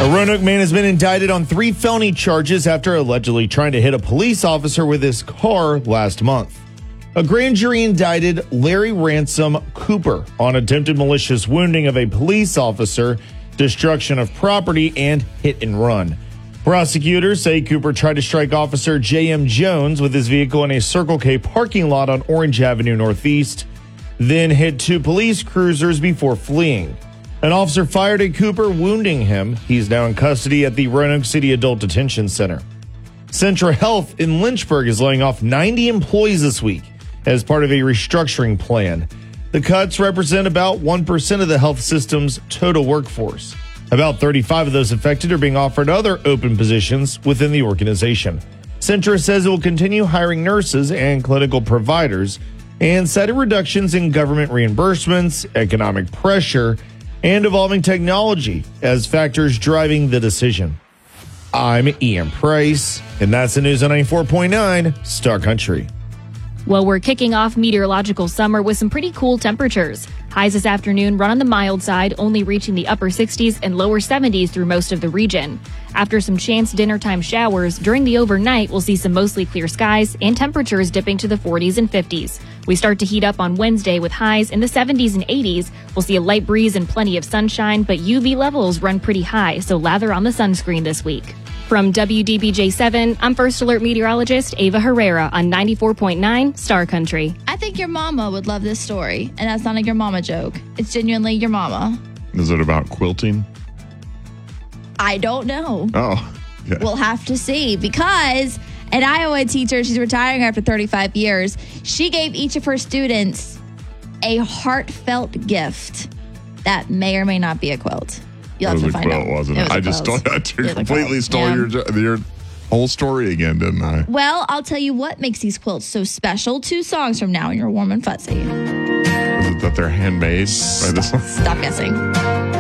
A Roanoke man has been indicted on 3 felony charges after allegedly trying to hit a police officer with his car last month. A grand jury indicted Larry Ransom Cooper on attempted malicious wounding of a police officer, destruction of property, and hit and run. Prosecutors say Cooper tried to strike Officer J.M. Jones with his vehicle in a Circle K parking lot on Orange Avenue Northeast, then hit 2 police cruisers before fleeing. An officer fired at Cooper, wounding him. He's now in custody at the Roanoke City Adult Detention Center. Centra Health in Lynchburg is laying off 90 employees this week as part of a restructuring plan. The cuts represent about 1% of the health system's total workforce. About 35 of those affected are being offered other open positions within the organization. Centra says it will continue hiring nurses and clinical providers and cited reductions in government reimbursements, economic pressure, and evolving technology as factors driving the decision. I'm Ian Price, and that's the news on 94.9 Star Country. Well, we're kicking off meteorological summer with some pretty cool temperatures. Highs this afternoon run on the mild side, only reaching the upper 60s and lower 70s through most of the region. After some chance dinnertime showers, during the overnight, we'll see some mostly clear skies and temperatures dipping to the 40s and 50s. We start to heat up on Wednesday with highs in the 70s and 80s. We'll see a light breeze and plenty of sunshine, but UV levels run pretty high, so lather on the sunscreen this week. From WDBJ7, I'm First Alert meteorologist Ava Herrera on 94.9 Star Country. I think your mama would love this story, and that's not a your mama joke. It's genuinely your mama. Is it about quilting? I don't know. Oh, yeah. We'll have to see, because an Iowa teacher, she's retiring after 35 years, she gave each of her students a heartfelt gift that may or may not be a quilt. You'll have to find out. It was a quilt, wasn't it? I just completely stole your whole story again, didn't I? Well, I'll tell you what makes these quilts so special. 2 songs from now, and you're warm and fuzzy. Is it that they're handmade by this one? Stop guessing.